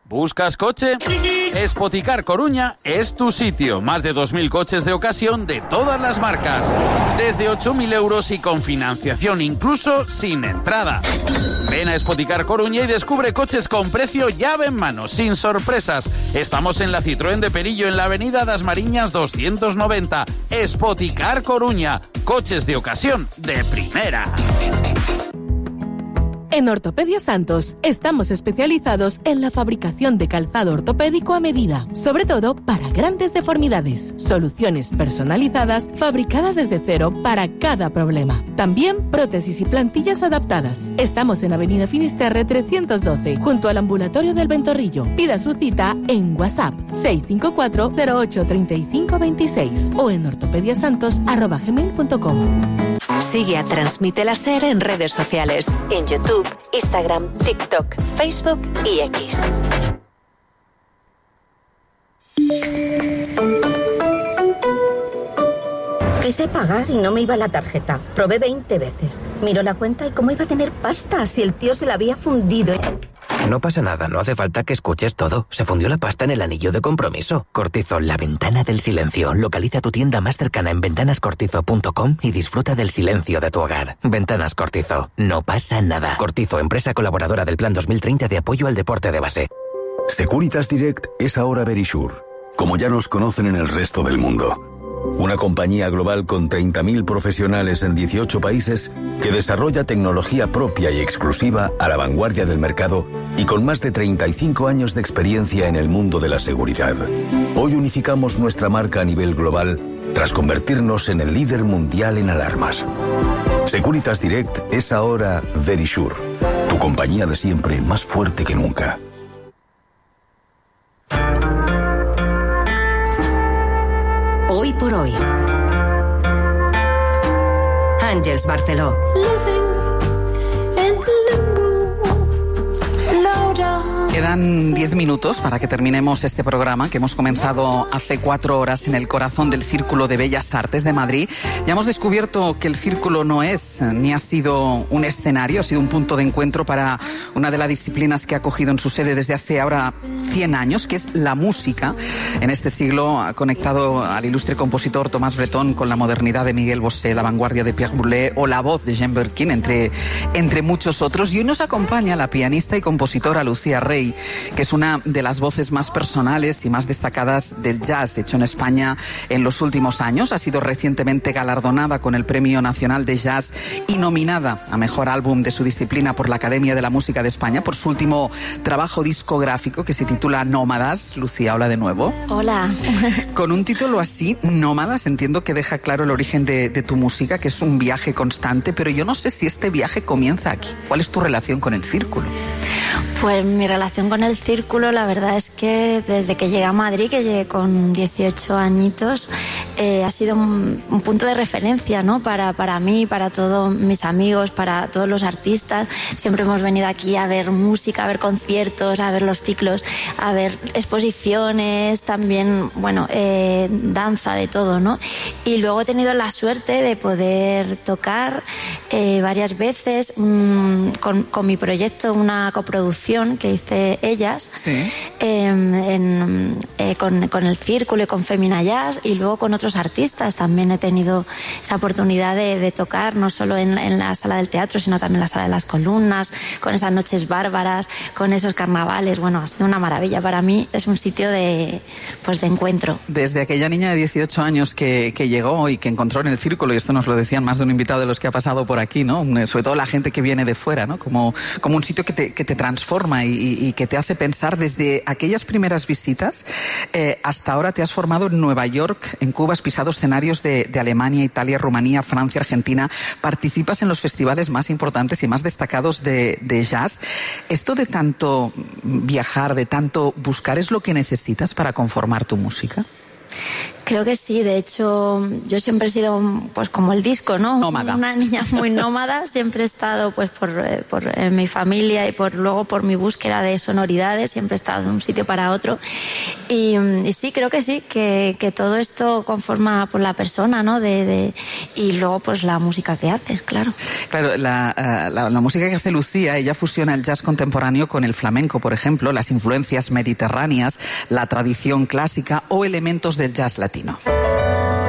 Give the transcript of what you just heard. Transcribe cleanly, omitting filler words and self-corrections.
¿Buscas coche? Spoticar Coruña es tu sitio. Más de 2.000 coches de ocasión de todas las marcas. Desde 8.000 euros y con financiación, incluso sin entrada. Ven a Spoticar Coruña y descubre coches con precio llave en mano, sin sorpresas. Estamos en la Citroën de Perillo, en la avenida Das Mariñas 290. Spoticar Coruña. Coches de ocasión de primera. En Ortopedia Santos estamos especializados en la fabricación de calzado ortopédico a medida, sobre todo para grandes deformidades. Soluciones personalizadas fabricadas desde cero para cada problema. También prótesis y plantillas adaptadas. Estamos en Avenida Finisterre 312, junto al ambulatorio del Ventorrillo. Pida su cita en WhatsApp 654 08 35 26 o en ortopediasantos@gmail.com. Sigue a Transmite la SER en redes sociales, en YouTube, Instagram, TikTok, Facebook y X. Quise pagar y no me iba la tarjeta. Probé 20 veces. Miró la cuenta y cómo iba a tener pasta si el tío se la había fundido. No pasa nada, no hace falta que escuches todo. Se fundió la pasta en el anillo de compromiso. Cortizo, la ventana del silencio. Localiza tu tienda más cercana en ventanascortizo.com y disfruta del silencio de tu hogar. Ventanas Cortizo. No pasa nada. Cortizo, empresa colaboradora del Plan 2030 de apoyo al deporte de base. Securitas Direct es ahora Verisure, como ya nos conocen en el resto del mundo. Una compañía global con 30.000 profesionales en 18 países que desarrolla tecnología propia y exclusiva a la vanguardia del mercado y con más de 35 años de experiencia en el mundo de la seguridad. Hoy unificamos nuestra marca a nivel global tras convertirnos en el líder mundial en alarmas. Securitas Direct es ahora Verisure, tu compañía de siempre más fuerte que nunca. Hoy por hoy. Àngels Barceló. Quedan 10 minutos para que terminemos este programa que hemos comenzado hace 4 horas en el corazón del Círculo de Bellas Artes de Madrid. Ya hemos descubierto que el Círculo no es ni ha sido un escenario, ha sido un punto de encuentro para una de las disciplinas que ha acogido en su sede desde hace ahora 100 años, que es la música. En este siglo ha conectado al ilustre compositor Tomás Bretón con la modernidad de Miguel Bosé, la vanguardia de Pierre Boulez o la voz de Jean Birkin, entre muchos otros. Y hoy nos acompaña la pianista y compositora Lucía Rey, que es una de las voces más personales y más destacadas del jazz hecho en España en los últimos años. Ha sido recientemente galardonada con el Premio Nacional de Jazz y nominada a Mejor Álbum de su disciplina por la Academia de la Música de España por su último trabajo discográfico que se titula Nómadas. Lucía, hola de nuevo. Hola. Con un título así, Nómadas, entiendo que deja claro el origen de tu música, que es un viaje constante, pero yo no sé si este viaje comienza aquí. ¿Cuál es tu relación con el Círculo? Pues mi relación con el Círculo, la verdad es que desde que llegué a Madrid, que llegué con 18 añitos, ha sido un punto de referencia, ¿no? Para mí, para todos mis amigos, para todos los artistas. Siempre hemos venido aquí a ver música, a ver conciertos, a ver los ciclos, a ver exposiciones, también, bueno, danza, de todo, ¿no? Y luego he tenido la suerte de poder tocar varias veces con mi proyecto, una coproducción que hice Ellas, sí. Con el Círculo y con Femina Jazz, y luego con otros artistas también he tenido esa oportunidad de tocar, no solo en la sala del teatro, sino también en la sala de las columnas, con esas noches bárbaras, con esos carnavales. Bueno, ha sido una maravilla. Para mí es un sitio de encuentro. Desde aquella niña de 18 años que llegó y que encontró en el Círculo, y esto nos lo decían más de un invitado de los que ha pasado por aquí, ¿no? Sobre todo la gente que viene de fuera, ¿no? Como un sitio que te transforma y que te hace pensar. Desde aquellas primeras visitas hasta ahora te has formado en Nueva York, en Cuba, has pisado escenarios de Alemania, Italia, Rumanía, Francia, Argentina, participas en los festivales más importantes y más destacados de jazz. ¿Esto de tanto viajar, de tanto buscar, es lo que necesitas para conformar tu música? Creo que sí, de hecho yo siempre he sido pues como el disco, ¿no? Nómada. Una niña muy nómada, siempre he estado pues por mi familia y luego por mi búsqueda de sonoridades, siempre he estado de un sitio para otro y sí, creo que sí, que todo esto conforma pues la persona, ¿no? Y luego pues la música que haces, claro. Claro, la música que hace Lucía, ella fusiona el jazz contemporáneo con el flamenco, por ejemplo, las influencias mediterráneas, la tradición clásica o elementos del jazz latino.